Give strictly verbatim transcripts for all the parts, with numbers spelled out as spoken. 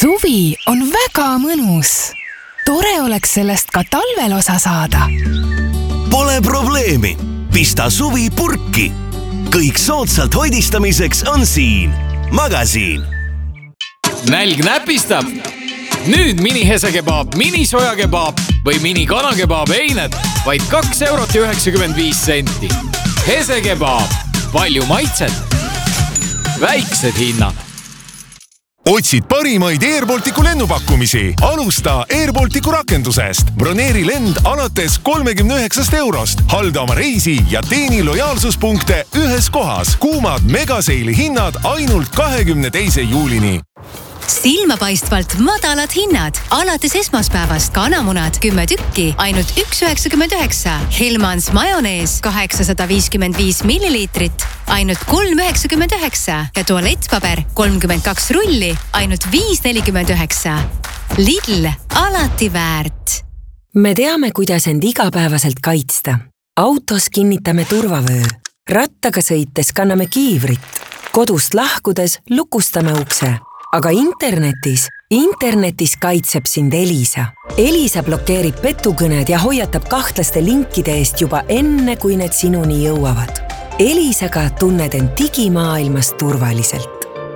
Suvi on väga mõnus. Tore oleks sellest ka talvel osa saada. Pole probleemi. Pista suvi purki. Kõik soodsalt hoidistamiseks on siin. Magasiin. Nälg näpistab. Nüüd mini hesekebaab, mini sojakebaab või mini kanakebaab eined vaid kaks eurot ja üheksakümmend viis senti. Hesekebaab. Palju maitset. Väiksed hinnad. Otsid parimaid Air Balticu lennupakkumisi. Alusta Air Balticu rakendusest. Broneeri lend alates kolmekümne üheksast eurost. Halda oma reisi ja teeni lojaalsuspunkte ühes kohas. Kuumad megaseili hinnad ainult kahekümne teise juulini. Silmapaistvalt madalad hinnad. Alates esmaspäevast kanamunad kümme tükki, ainult üks üheksakümmend üheksa. Hellmans majonees kaheksasada viiskümmend viis milliliitrit, ainult kolm üheksakümmend üheksa. Ja tualettpaber kolmkümmend kaks rulli, ainult viis nelikümmend üheksa. Lidl, alati väärt. Me teame, kuidas end igapäevaselt kaitsta. Autos kinnitame turvavöö. Rattaga sõites kanname kiivrit. Kodust lahkudes lukustame ukse. Aga internetis, internetis kaitseb sind Elisa. Elisa blokeerib petukõned ja hoiatab kahtlaste linkide eest juba enne, kui need sinuni jõuavad. Elisaga tunned end digimaailmas turvaliselt.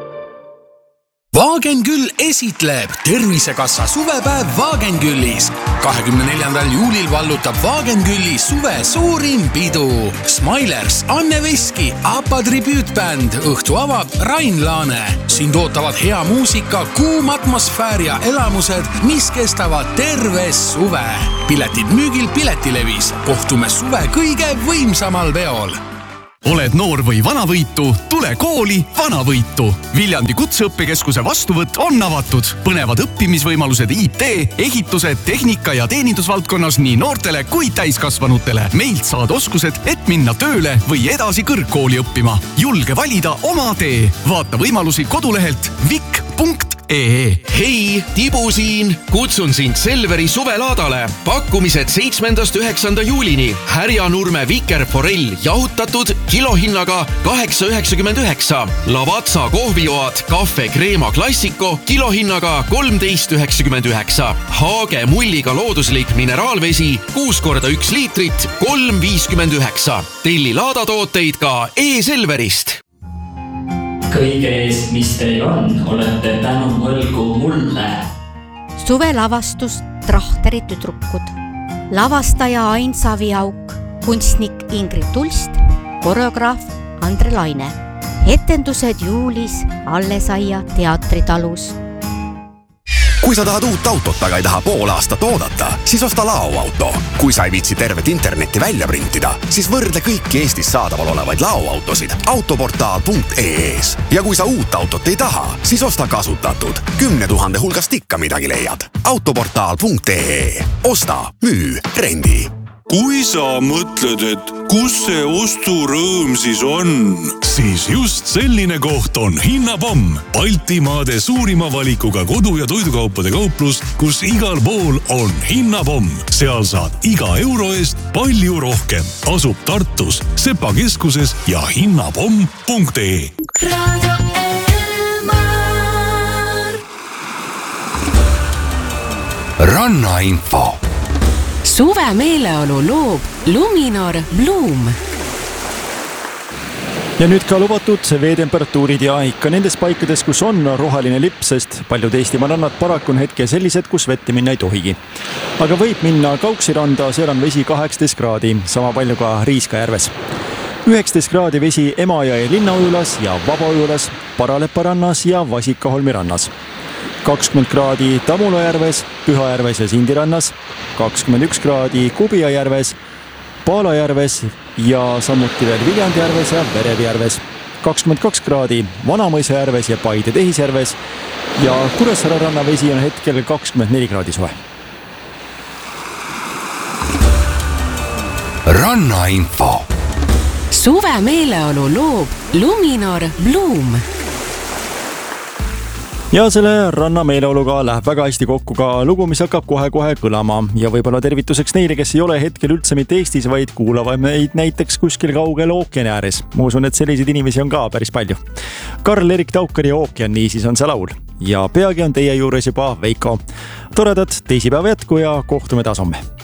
Wagenküll esitleb Tervisekassa suvepäev Wagenküllis. kahekümne neljandal juulil vallutab Wagenkülli suve suurim pidu. Smilers, Anne Veski, Apa tribüütbänd, õhtu avab Rain Laane. Sind ootavad hea muusika, kuum atmosfäär ja elamused, mis kestavad terve suve. Piletid müügil Piletilevis. Kohtume suve kõige võimsamal peol. Oled noor või vanavõitu, tule kooli vanavõitu. Viljandi kutseõppekeskuse vastuvõtt on avatud. Põnevad õppimisvõimalused I T, ehitused, tehnika ja teenindusvaldkonnas nii noortele kui täiskasvanutele. Meilt saad oskused, et minna tööle või edasi kõrgkooli õppima. Julge valida oma tee. Vaata võimalusi kodulehelt vik punkt ee. Hei, Tibu siin. Kutsun sind Selveri suvelaadale. Pakkumised seitsmendast üheksanda juulini. Härjanurme vikerforell jahutatud kilohinnaga kaheksa üheksakümmend üheksa. Lavazza kohvijoad Cafe Crema Classico kilohinnaga kolmteist üheksakümmend üheksa. Haage mulliga looduslik mineraalvesi kuus korda üks liitrit kolm viiskümmend üheksa. Telli laadatooteid ka e-Selverist. Kõige eest, mis teil on, olete tänu võlgu mulle. Suvelavastus Trahteri tüdrukud. Lavastaja Ain Saviauk, kunstnik Ingrid Tulst, koreograaf Andre Laine. Etendused juulis Allesaia teatritalus. Kui sa tahad uut autot, aga ei taha pool aastat oodata, siis osta laoauto. Kui sa ei viitsi tervet internetti välja printida, siis võrdle kõiki Eestis saadaval olevaid laoautosid autoportaal punkt ee-s. Ja kui sa uut autot ei taha, siis osta kasutatud. Kümne tuhande hulgast ikka midagi leiad. autoportaal punkt ee. Osta, müü, rendi. Kui sa mõtled, et kus see osturõõm siis on, siis just selline koht on Hinnapomm. Baltimaade suurima valikuga kodu- ja toidukaupade kauplus, kus igal pool on Hinnapomm. Seal saad iga euro eest palju rohkem. Asub Tartus, Sepa keskuses ja hinnapomm punkt ee. Rannainfo. Suve meeleolu loob Luminor Bloom. Ja nüüd ka lubatud veetemperatuurid ja ikka nendes paikades, kus on roheline lipp, sest paljud Eestimaa rannad paraku on hetke sellised, kus vette minna ei tohigi. Aga võib minna Kauksiranda, seal on vesi kaheksateist kraadi, sama palju ka Riiskajärves. üheksateist kraadi vesi Emajõe linnaujulas ja Vabaujulas, Paralepa rannas ja Vasikaholmi rannas. kakskümmend kraadi Tamulojärves, Pühajärves ja Sindirannas, kakskümmend üks kraadi Kubijajärves, Paalajärves ja samuti veel Viljandijärves ja Verevjärves, kakskümmend kaks kraadi Vanamõisajärves ja Paide Tehisjärves ja Kuressaare rannavesi on hetkel kakskümmend neli kraadi soe. Rannainfo. Suve meeleolu loob Luminor Bloom. Ja selle ranna meeleoluga läheb väga hästi kokku ka lugu, mis hakkab kohe-kohe kõlama ja võib-olla tervituseks neile, kes ei ole hetkel üldse mitte Eestis, vaid kuulavad meid näiteks kuskil kaugel ookeani ääres. Ma usun, et selliseid inimesi on ka päris palju. Karl-Erik Taukar ja Ookean, niisiis on see laul. ja peagi on teie juures juba Veiko. Toredat teisipäeva jätku ja kohtume taas homme.